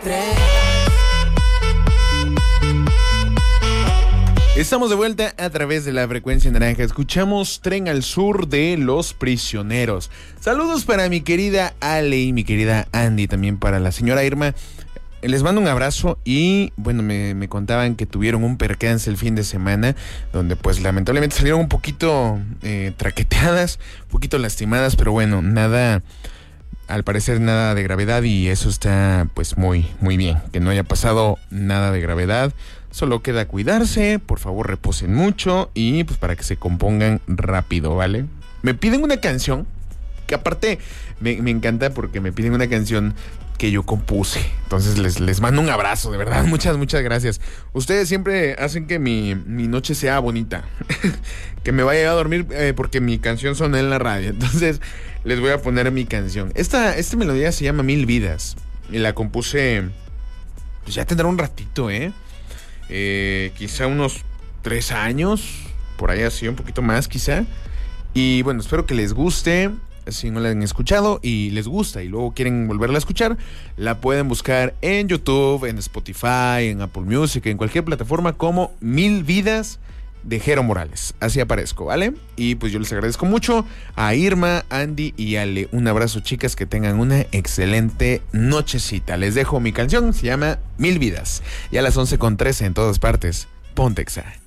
Estamos de vuelta a través de la frecuencia naranja. Escuchamos Tren al Sur de Los Prisioneros. Saludos para mi querida Ale y mi querida Andy, también para la señora Irma. Les mando un abrazo y bueno, me contaban que tuvieron un percance el fin de semana, donde pues lamentablemente salieron un poquito traqueteadas, un poquito lastimadas, pero bueno, nada, al parecer nada de gravedad, y eso está pues muy, muy bien, que no haya pasado nada de gravedad. Solo queda cuidarse, por favor reposen mucho y pues para que se compongan rápido, ¿vale? Me piden una canción, que aparte me encanta porque me piden una canción que yo compuse. Entonces les mando un abrazo, de verdad, muchas gracias. Ustedes siempre hacen que mi noche sea bonita, que me vaya a dormir porque mi canción suena en la radio. Entonces les voy a poner mi canción. Esta melodía se llama Mil Vidas y la compuse, pues ya tendrá un ratito, quizá unos 3 años, por ahí así, un poquito más quizá. Y bueno, espero que les guste. Si no la han escuchado y les gusta y luego quieren volverla a escuchar, la pueden buscar en YouTube, en Spotify, en Apple Music, en cualquier plataforma como Mil Vidas de Jero Morales. Así aparezco, ¿vale? Y pues yo les agradezco mucho a Irma, Andy y Ale. Un abrazo, chicas, que tengan una excelente nochecita. Les dejo mi canción, se llama Mil Vidas. Y a las 11:13 en todas partes, Pontexa.